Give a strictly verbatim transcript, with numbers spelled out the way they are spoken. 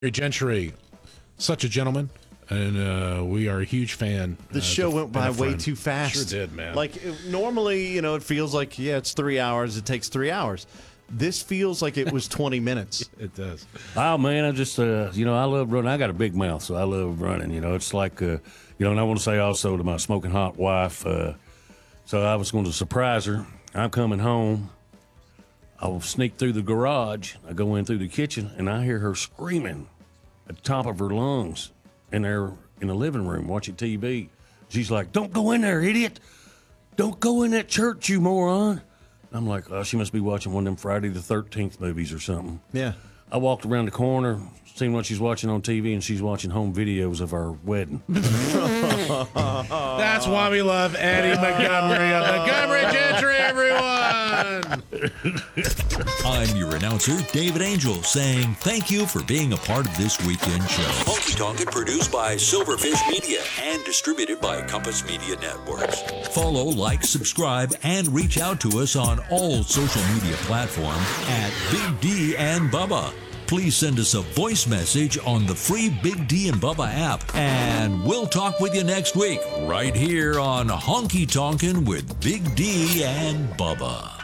Gentry, such a gentleman, and uh, we are a huge fan. The uh, show went by way too fast. Sure did, man. Like, it, normally, you know, it feels like, yeah, it's three hours. It takes three hours. This feels like it was twenty minutes. It does. Oh, man, I just, uh, you know, I love running. I got a big mouth, so I love running. You know, it's like, uh, you know, and I want to say also to my smoking hot wife, uh, so I was going to surprise her. I'm coming home. I'll sneak through the garage. I go in through the kitchen, and I hear her screaming at the top of her lungs in there in the living room watching T V. She's like, "Don't go in there, idiot! Don't go in that church, you moron!" I'm like, "Oh, she must be watching one of them Friday the thirteenth movies or something." Yeah. I walked around the corner, seen what she's watching on T V, and she's watching home videos of our wedding. That's why we love Eddie Montgomery of Montgomery Gentry, everyone. I'm your announcer, David Angel, saying thank you for being a part of this weekend show. Honky Tonkin' produced by Silverfish Media and distributed by Compass Media Networks. Follow, like, subscribe, and reach out to us on all social media platforms at Big D and Bubba. Please send us a voice message on the free Big D and Bubba app, and we'll talk with you next week right here on Honky Tonkin' with Big D and Bubba.